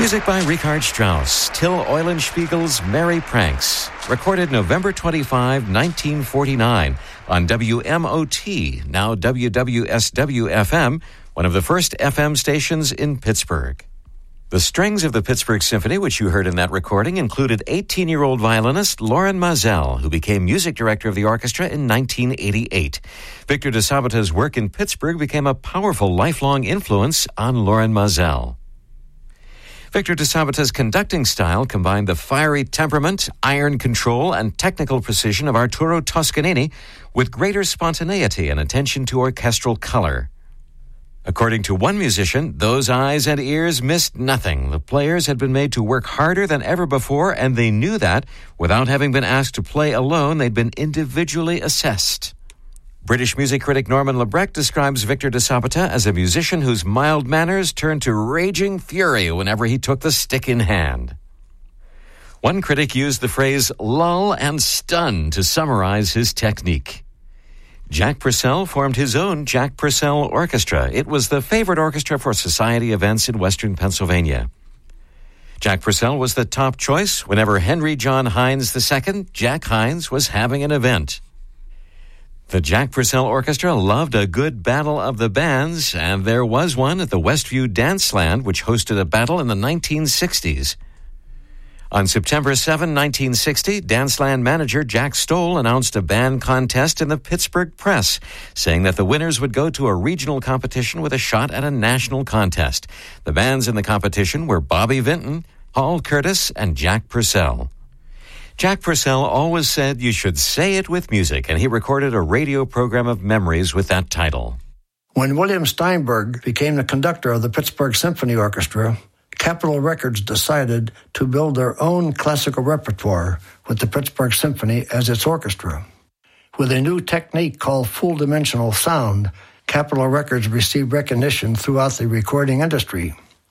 Music by Richard Strauss, Till Eulenspiegel's Merry Pranks, recorded November 25, 1949 on WMOT, now WWSW-FM, one of the first FM stations in Pittsburgh. The strings of the Pittsburgh Symphony, which you heard in that recording, included 18-year-old violinist Loren Maazel, who became music director of the orchestra in 1988. Victor DeSabata's work in Pittsburgh became a powerful lifelong influence on Loren Maazel. Victor DeSabata's conducting style combined the fiery temperament, iron control, and technical precision of Arturo Toscanini with greater spontaneity and attention to orchestral color. According to one musician, those eyes and ears missed nothing. The players had been made to work harder than ever before, and they knew that. Without having been asked to play alone, they'd been individually assessed. British music critic Norman Lebrecht describes Victor DeSabata as a musician whose mild manners turned to raging fury whenever he took the stick in hand. One critic used the phrase lull and stun to summarize his technique. Jack Purcell formed his own Jack Purcell Orchestra. It was the favorite orchestra for society events in western Pennsylvania. Jack Purcell was the top choice. Whenever Henry John Hines II, Jack Hines was having an event. The Jack Purcell Orchestra loved a good battle of the bands, and there was one at the Westview Danceland, which hosted a battle in the 1960s. On September 7, 1960, Danceland manager Jack Stoll announced a band contest in the Pittsburgh Press, saying that the winners would go to a regional competition with a shot at a national contest. The bands in the competition were Bobby Vinton, Paul Curtis, and Jack Purcell. Jack Purcell always said you should say it with music, and he recorded a radio program of memories with that title. When William Steinberg became the conductor of the Pittsburgh Symphony Orchestra, Capitol Records decided to build their own classical repertoire with the Pittsburgh Symphony as its orchestra. With a new technique called full-dimensional sound, Capitol Records received recognition throughout the recording industry.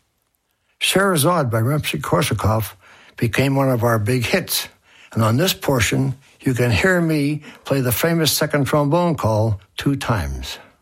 Sherazade by Rimsky-Korsakov became one of our big hits, and on this portion, you can hear me play the famous second trombone call 2 times.